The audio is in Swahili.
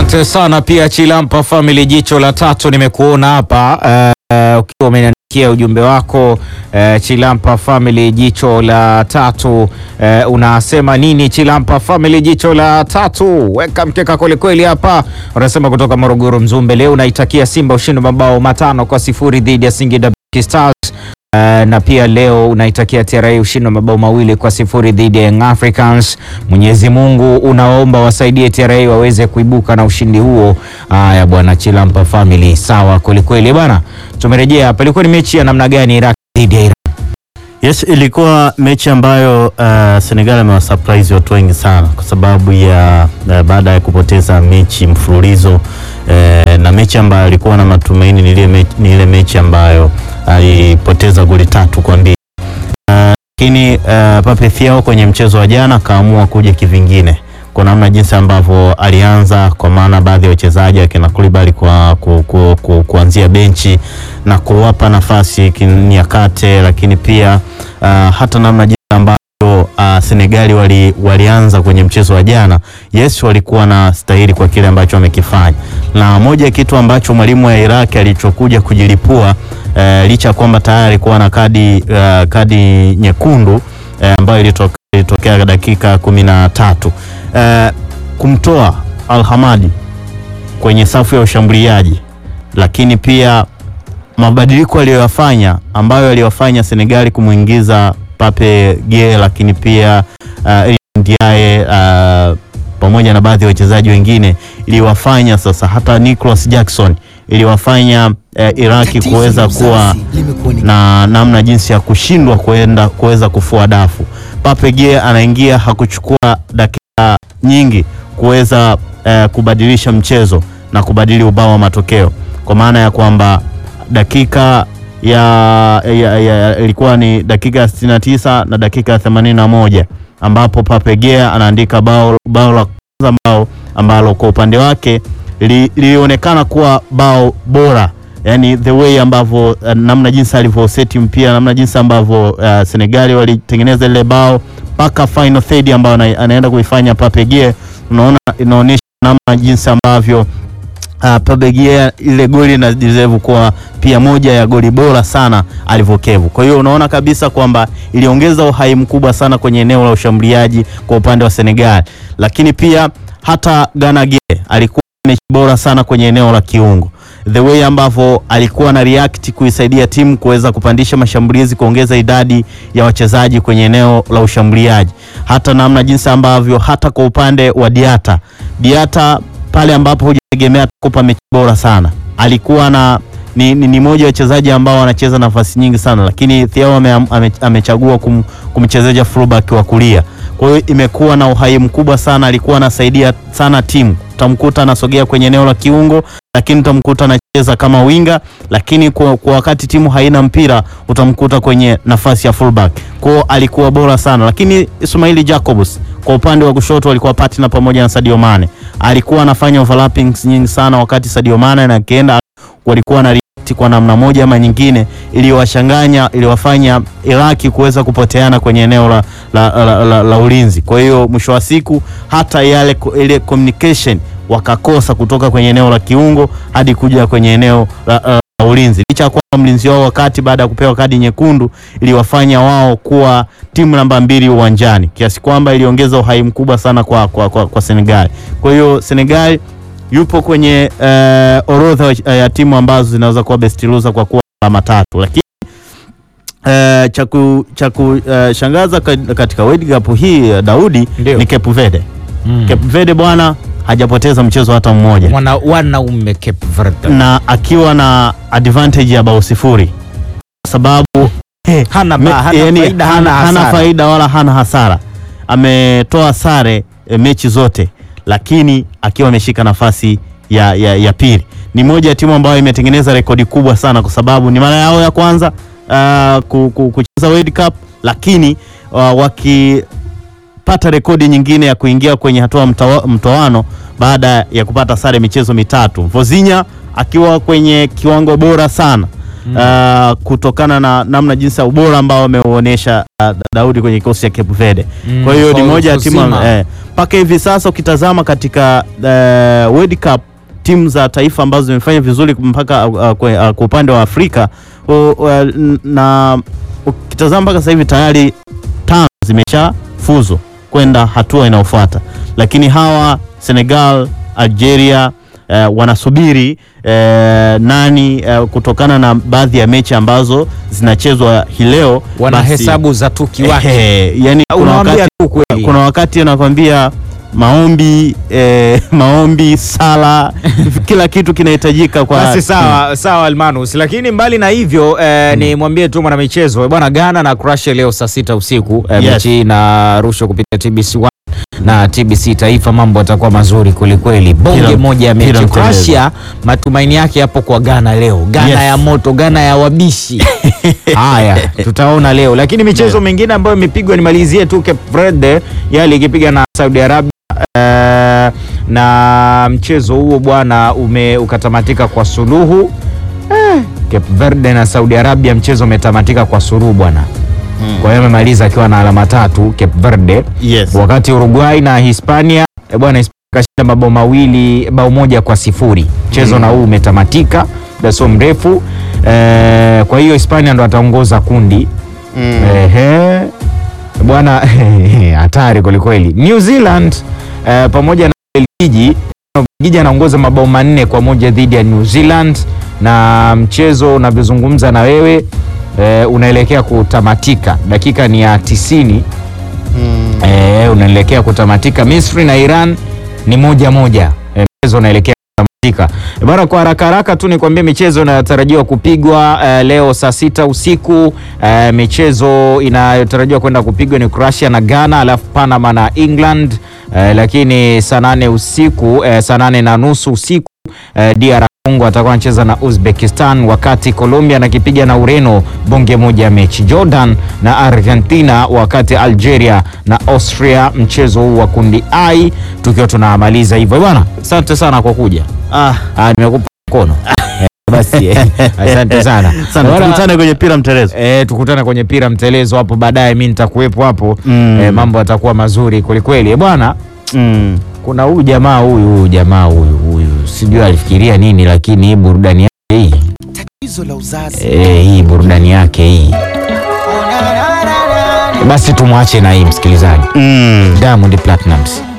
Asante sana pia Chilampa Family, jicho la tatu nimekuona hapa ukiwa umeniandikia ujumbe wako Chilampa Family, jicho la tatu. Unasema nini Chilampa Family, jicho la tatu? Weka mkeka kweli kweli hapa. Unasema kutoka Morogoro Mzumbe, leo unaitakia Simba ushindi mabao 5-0 dhidi ya Singida Black Stars. Na pia leo unaitakia TRA ushindi wa mabao 2-0 dhidi ya Young Africans. Mwenyezi Mungu unaomba wasaidie TRA waweze kuibuka na ushindi huo. Haya bwana Chilampa Family, sawa kweli kweli bwana. Tumerejea hapa, ilikuwa ni mechi ya namna gani Iraq dhidi ya Iran? Yes, ilikuwa mechi ambayo Senegal amewasurprise watu wengi sana kwa sababu ya baada ya kupoteza mechi mfululizo na mechi ambayo alikuwa na matumaini ni ile mechi ambayo alipoteza goli 3-2. Lakini Pape Thiaw kwenye mchezo wa jana kaamua kuja kivingine. Kwa namna jinsi ambavyo alianza, kwa maana baadhi ya wachezaji akina Koulibaly kuanzia benchi na kuwapa nafasi Niakate, lakini pia hata namna jinsi ambavyo Senegali walianza kwenye mchezo wa jana. Yes, walikuwa na stahili kwa kile ambacho wamekifanya. Na moja ya kitu ambacho mwalimu wa Iraq alichokuja kujilipua, licha kwamba tayari alikuwa na kadi nyekundu ambayo ilitokea dakika 13, kumtoa Al-Hamadi kwenye safu ya ushambuliaji, lakini pia mabadiliko aliyowafanya Senegali kumuingiza Pape Gueye, lakini pia Ndiaye pamoja na baadhi ya wachezaji wengine, iliwafanya sasa hata Nicholas Jackson, iliwafanya Iraki kuweza kuwa na namna jinsi ya kushindwa kuweza kufua dafu. Pape Gueye anaingia, hakuchukua dakika nyingi kuweza kubadilisha mchezo na kubadili ubao wa matokeo, kwa maana ya kwamba dakika ilikuwa ni dakika 69 na dakika 81 ambapo Pape Gueye anaandika bao la kwanza ambalo kwa upande wake lilionekana kuwa bao bora. Yani the way ambavyo namna jinsi alivyoseti mpira, namna jinsi ambavyo Senegali walitengeneza ile bao mpaka final third ambayo anaenda kuifanya Pape Gueye, unaona inaonyesha namna jinsi ambavyo Pape Gueye ile goli na deserve kuwa pia moja ya goli bora sana alivyokevu. Kwa hiyo unaona kabisa kwamba iliongeza uhai mkubwa sana kwenye eneo la ushambuliaji kwa upande wa Senegal. Lakini pia hata Gana Gueye alikuwa mechi bora sana kwenye eneo la kiungo. The way ambavyo alikuwa na react kuisaidia timu kuweza kupandisha mashambulizi, kuongeza idadi ya wachezaji kwenye eneo la ushambuliaji. Hata namna jinsi ambavyo hata kwa upande wa Diata pale ambapo hujategemea kupa mechi bora sana, alikuwa ni moja ya wachezaji ambao wanacheza nafasi nyingi sana, lakini Thiaw amechagua kumchezeja fullback wa kulia. Kwa hiyo imekuwa na uhai mkubwa sana, alikuwa anasaidia sana timu. Utamkuta anasogea kwenye eneo la kiungo, lakini utamkuta anacheza kama winga, lakini kwa wakati timu haina mpira utamkuta kwenye nafasi ya fullback. Kwa hiyo alikuwa bora sana. Lakini Ismail Jacobs kwa upande wa kushoto alikuwa partner pamoja na Sadio Mane. Alikuwa anafanya overlappings nyingi sana, wakati Sadio Mane na Kenda walikuwa na react kwa namna moja ama nyingine, iliwafanya Iraki kuweza kupoteana kwenye eneo la ulinzi. Kwa hiyo mwisho wa siku hata ile communication wakakosa kutoka kwenye eneo la kiungo hadi kuja kwenye eneo la ulinzi. Licha kwa mlinzi wao wakati baada ya kupewa kadi nyekundu iliwafanya wao kuwa timu namba 2 uwanjani, kiasi kwamba iliongeza uhai mkubwa sana kwa Senegal. Kwa hiyo Senegal yupo kwenye orodha ya timu ambazo zinaweza kuwa best loser kwa kuwa alama 3. Lakini cha kushangaza katika World Cup hii Daudi, ni Cape Verde. Cape Verde bwana hajapoteza mchezo hata mmoja. Wanaume Cape Verde. Na akiwa na advantage ya bao 0. Kwa sababu hana faida wala hana hasara. Ametoa sare mechi zote, lakini akiwa ameshika nafasi ya pili. Ni moja ya timu ambayo imetengeneza rekodi kubwa sana, kwa sababu ni mara yao ya kwanza kucheza World Cup, lakini wakipata rekodi nyingine ya kuingia kwenye hatua mtoano baada ya kupata sare michezo 3. Vozinha akiwa kwenye kiwango bora sana, kutokana na namna jinsi ya ubora ambao ameuonesha Daudi kwenye kikosi cha Cape Verde. Kwa hiyo ni moja ya timu mpaka hivi sasa ukitazama katika World Cup timu za taifa ambazo zimefanya vizuri mpaka kwa upande wa Afrika na ukitazama mpaka sasa hivi tayari 5 zimesha fuzu kwenda hatua inayofuata, lakini hawa Senegal, Algeria wanasubiri kutokana na baadhi ya mechi ambazo zinachezwa hii leo, wana hesabu za tuki wake. Yani kuna wakati anakuambia maombi sala kila kitu kinahitajika kwa basi. Sawa Almanus, lakini mbali na hivyo ni mwambie tu mwana michezo bwana, Ghana na Croatia leo saa 6 usiku mechi na rushwa kupitia TBC1 na TBC Taifa. Mambo yatakuwa mazuri kweli, bonge moja ya mechi. Croatia matumaini yake hapo kwa Ghana leo, Ghana ya moto, Ghana ya wabishi. Haya tutaona leo, lakini michezo mingine ambayo imepigwa nimalizie tu Cape Verde yale ikipiga na Saudi Arabia na mchezo huo bwana ukatamatika kwa suluhu. Cape Verde na Saudi Arabia mchezo umetamatika kwa suluhu bwana. Kwa hiyo amemaliza akiwa na alama 3 Cape Verde. Wakati Uruguay na Hispania bwana, Hispania kashinda bao moja kwa 0. Mchezo na huu umetamatika sio mrefu. Kwa hiyo Hispania ndo ataongoza kundi. Bwana hatari kweli. New Zealand pamoja na Belgiji anaongoza mabao 4-1 dhidi ya New Zealand, na mchezo unavyozungumza na wewe unaelekea kutamatika, dakika ni ya 90. Unaelekea kutamatika. Misri na Iran ni 1-1, mchezo unaelekea kutamatika bwana. Kwa haraka tu nikwambie michezo inatarajiwa kupigwa leo saa 6 usiku. Michezo inayotarajiwa kwenda kupigwa ni Croatia na Ghana, alafu Panama na England. Lakini saa 8 usiku, saa 8:30 usiku DR Congo atakuwa anacheza na Uzbekistan, wakati Colombia nakipiga na Ureno, bonge moja ya mechi. Jordan na Argentina, wakati Algeria na Austria, mchezo huu wa kundi I tukiwa tunamaliza hivyo bwana. Asante sana kwa kuja. Nimekupa mkono. Basi asante sana. Tukutane kwenye pira mtelezo. Tukutane kwenye pira mtelezo hapo baadaye, mimi nitakuwepo hapo. Mambo yatakuwa mazuri kweli bwana. Kuna huyu jamaa huyu sijui alifikiria nini, lakini hii burudani yake hii, tatizo la uzazi, hii burudani yake hii, basi tumwache na hii msikilizaji. Diamond Platnumz.